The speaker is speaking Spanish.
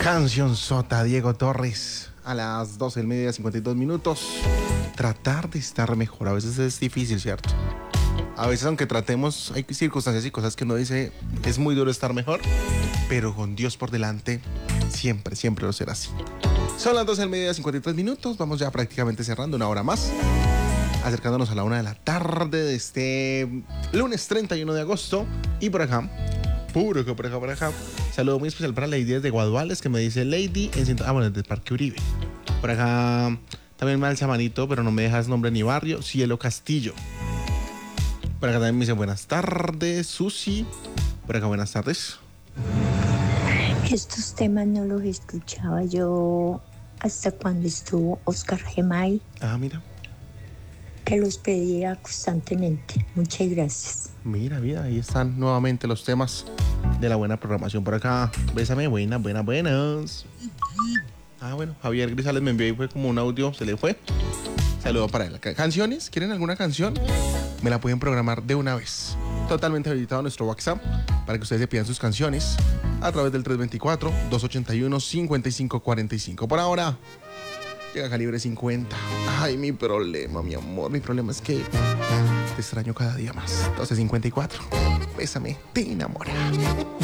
Canción Sota, Diego Torres, a las 12 del mediodía, 52 minutos. Tratar de estar mejor, a veces es difícil, ¿cierto? A veces, aunque tratemos, hay circunstancias y cosas que uno dice, es muy duro estar mejor, pero con Dios por delante, siempre, siempre lo será así. Son las 12 del mediodía, 53 minutos, vamos ya prácticamente cerrando una hora más, acercándonos a la 1 de la tarde de este lunes 31 de agosto, y por acá, por acá, saludo muy especial para Lady desde Guaduales, que me dice Lady bueno, desde Parque Uribe. Por acá también me alza manito, pero no me dejas nombre ni barrio, Cielo Castillo. Por acá también me dice buenas tardes, Susi. Por acá buenas tardes. Estos temas no los escuchaba yo hasta cuando estuvo Oscar Gemay. Ah, mira. Que los pedía constantemente. Muchas gracias. Mira, ahí están nuevamente los temas de la buena programación. Por acá, bésame, buenas. Ah, bueno, Javier Grisales me envió y fue como un audio, se le fue. Saludo para él. ¿Canciones? ¿Quieren alguna canción? Me la pueden programar de una vez. Totalmente habilitado nuestro WhatsApp para que ustedes se pidan sus canciones a través del 324-281-5545. Por ahora, llega Calibre 50. Ay, mi problema, mi amor. Mi problema es que te extraño cada día más. 12:54. Bésame, te enamora.